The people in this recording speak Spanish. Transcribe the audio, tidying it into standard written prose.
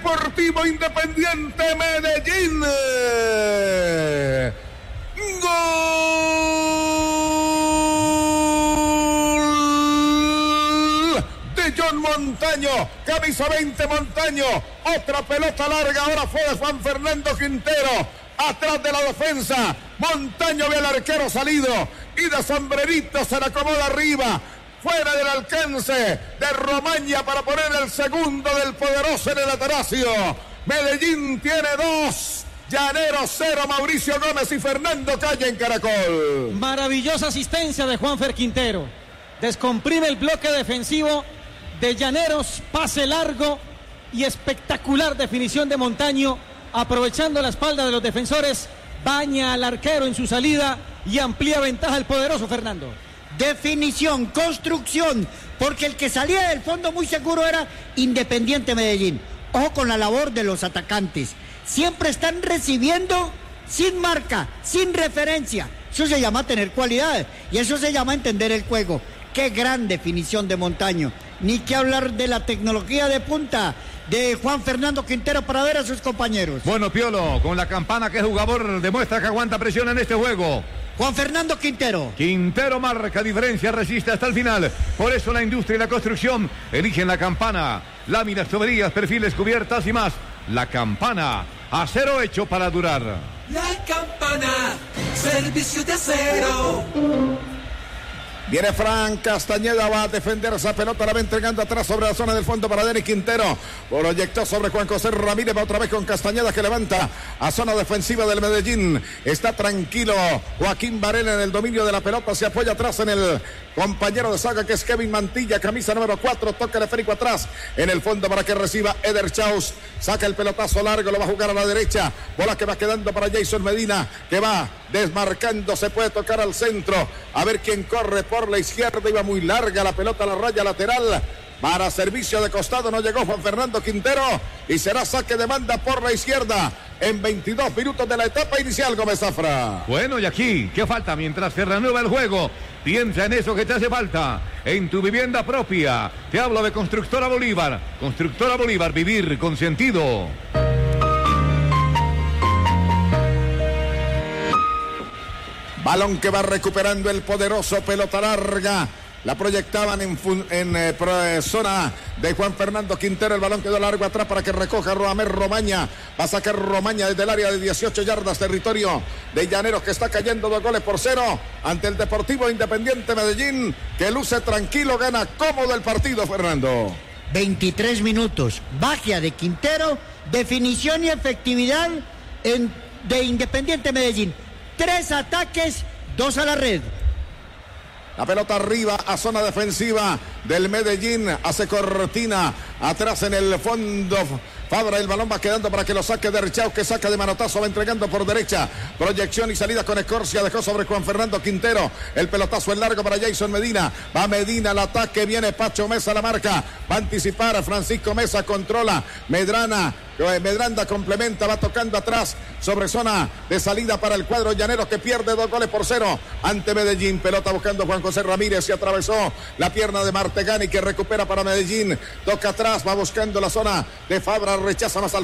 Deportivo Independiente Medellín. Gol de John Montaño, camisa 20 Montaño, otra pelota larga, ahora fue de Juan Fernando Quintero, atrás de la defensa, Montaño ve al arquero salido y de sombrerito se le acomoda arriba, fuera del alcance de Romaña para poner el segundo del poderoso en el Atanasio. Medellín tiene 2, Llaneros 0, Mauricio Gómez y Fernando Calle en Caracol. Maravillosa asistencia de Juanfer Quintero, descomprime el bloque defensivo de Llaneros, pase largo y espectacular definición de Montaño, aprovechando la espalda de los defensores, baña al arquero en su salida y amplía ventaja el poderoso Fernando. Definición, construcción, porque el que salía del fondo muy seguro era Independiente Medellín. Ojo con la labor de los atacantes, siempre están recibiendo sin marca, sin referencia. Eso se llama tener cualidad y eso se llama entender el juego. Qué gran definición de Montaño, ni que hablar de la tecnología de punta de Juan Fernando Quintero para ver a sus compañeros. Bueno, Piolo, con la campana, ¿qué jugador demuestra que aguanta presión en este juego? Juan Fernando Quintero. Quintero marca diferencia, resiste hasta el final. Por eso la industria y la construcción eligen la campana. Láminas, tuberías, perfiles, cubiertas y más. La campana, acero hecho para durar. La campana, servicio de acero. Viene Fran Castañeda, va a defender esa pelota, la va entregando atrás sobre la zona del fondo para Denis Quintero. Proyectó sobre Juan José Ramírez, va otra vez con Castañeda que levanta a zona defensiva del Medellín. Está tranquilo Joaquín Varela en el dominio de la pelota, se apoya atrás en el compañero de saga que es Kevin Mantilla, camisa número 4, toca el esférico atrás en el fondo para que reciba Eder Chaus. Saca el pelotazo largo, lo va a jugar a la derecha. Bola que va quedando para Jason Medina, que va desmarcando, se puede tocar al centro. A ver quién corre por la izquierda, iba muy larga la pelota a la raya lateral. Para servicio de costado no llegó Juan Fernando Quintero y será saque de banda por la izquierda en 22 minutos de la etapa inicial, Gómez Zafra. Bueno, y aquí, ¿qué falta mientras se reanuda el juego? Piensa en eso que te hace falta, en tu vivienda propia. Te hablo de Constructora Bolívar. Constructora Bolívar, vivir con sentido. Balón que va recuperando el poderoso, pelota larga. La proyectaban en zona de Juan Fernando Quintero. El balón quedó largo atrás para que recoja Roamer Romaña. Va a sacar Romaña desde el área de 18 yardas, territorio de Llaneros, que está cayendo 2-0 ante el Deportivo Independiente Medellín, que luce tranquilo, gana cómodo el partido, Fernando. 23 minutos, magia de Quintero, definición y efectividad de Independiente Medellín. 3 ataques, 2 a la red. La pelota arriba a zona defensiva del Medellín. Hace cortina atrás en el fondo. Fabra, el balón va quedando para que lo saque de Richau, que saca de manotazo, va entregando por derecha. Proyección y salida con Escorcia, dejó sobre Juan Fernando Quintero. El pelotazo es largo para Jason Medina. Va Medina al ataque, viene Pacho Mesa a la marca. Va a anticipar, Francisco Mesa controla. Medranda complementa, va tocando atrás sobre zona de salida para el cuadro llanero, que pierde 2-0 ante Medellín. Pelota buscando Juan José Ramírez y atravesó la pierna de Martegani, que recupera para Medellín. Toca atrás, va buscando la zona de Fabra, rechaza más al